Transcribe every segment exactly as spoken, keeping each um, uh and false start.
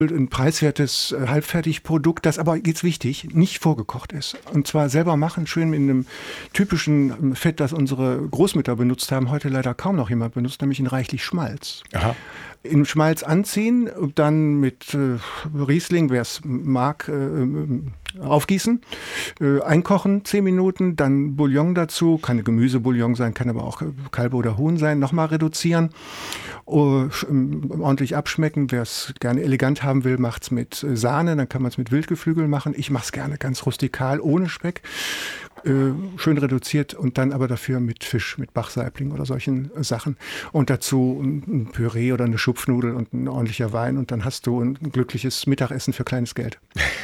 ein preiswertes Halbfertigprodukt, das aber, jetzt wichtig, nicht vorgekocht ist. Und zwar selber machen, schön mit einem typischen Fett, das unsere Großmütter benutzt haben, heute leider kaum noch jemand benutzt, nämlich in reichlich Schmalz. Aha. In Schmalz anziehen, dann mit äh, Riesling, wer es mag, äh, aufgießen, äh, einkochen, zehn Minuten, dann Bouillon dazu, kann Gemüsebouillon sein, kann aber auch Kalbe oder Huhn sein, nochmal reduzieren, uh, ordentlich abschmecken. Wer es gerne elegant haben will, macht es mit Sahne, dann kann man es mit Wildgeflügel machen. Ich mache es gerne ganz rustikal, ohne Speck. Äh, schön reduziert und dann aber dafür mit Fisch, mit Bachsaibling oder solchen Sachen. Und dazu ein, ein Püree oder eine Schupfnudel und ein ordentlicher Wein und dann hast du ein glückliches Mittagessen für kleines Geld.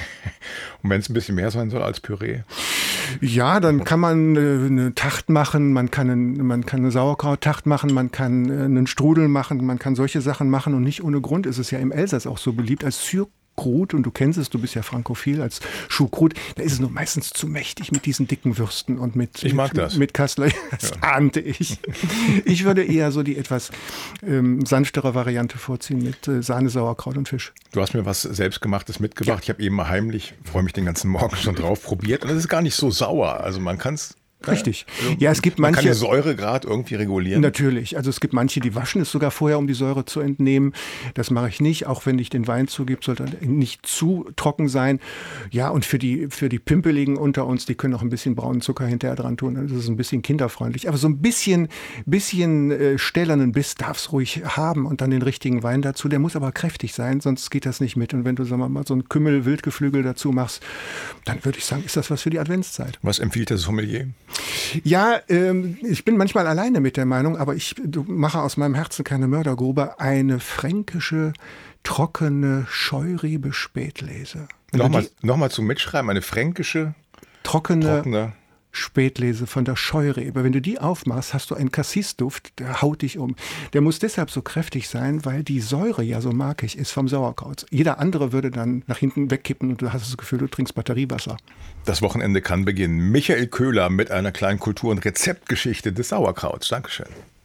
Und wenn es ein bisschen mehr sein soll als Püree? Ja, dann kann man äh, eine Tacht machen, man kann, ein, man kann eine Sauerkrauttacht machen, man kann äh, einen Strudel machen, man kann solche Sachen machen und nicht ohne Grund ist es ja im Elsass auch so beliebt als Zürkrut. Und du kennst es, du bist ja frankophil als Schuhkrut, da ist es nur meistens zu mächtig mit diesen dicken Würsten und mit, ich mag mit, das. mit Kassler. Das ja. ahnte ich. Ich würde eher so die etwas ähm, sanftere Variante vorziehen mit äh, Sahne, Sauerkraut und Fisch. Du hast mir was Selbstgemachtes mitgebracht. Ja. Ich habe eben mal heimlich, freue mich den ganzen Morgen schon drauf, probiert. Und es ist gar nicht so sauer. Also man kann es... Richtig. Ja, es gibt man manche. kann den Säuregrad irgendwie regulieren. Natürlich. Also es gibt manche, die waschen es sogar vorher, um die Säure zu entnehmen. Das mache ich nicht. Auch wenn ich den Wein zugebe, sollte er nicht zu trocken sein. Ja, und für die, für die Pimpeligen unter uns, die können auch ein bisschen braunen Zucker hinterher dran tun. Das ist ein bisschen kinderfreundlich. Aber so ein bisschen, bisschen äh, stählernen Biss darf es ruhig haben und dann den richtigen Wein dazu. Der muss aber kräftig sein, sonst geht das nicht mit. Und wenn du, sagen wir mal, so ein Kümmel-Wildgeflügel dazu machst, dann würde ich sagen, ist das was für die Adventszeit. Was empfiehlt der Sommelier? Ja, ähm, ich bin manchmal alleine mit der Meinung, aber ich mache aus meinem Herzen keine Mördergrube. Eine fränkische, trockene Scheurebe-Spätlese. Nochmal, nochmal zum Mitschreiben, eine fränkische, trockene, trockene Spätlese von der Scheurebe. Wenn du die aufmachst, hast du einen Cassis-Duft, der haut dich um. Der muss deshalb so kräftig sein, weil die Säure ja so markig ist vom Sauerkraut. Jeder andere würde dann nach hinten wegkippen und du hast das Gefühl, du trinkst Batteriewasser. Das Wochenende kann beginnen. Michael Köhler mit einer kleinen Kultur- und Rezeptgeschichte des Sauerkrauts. Dankeschön.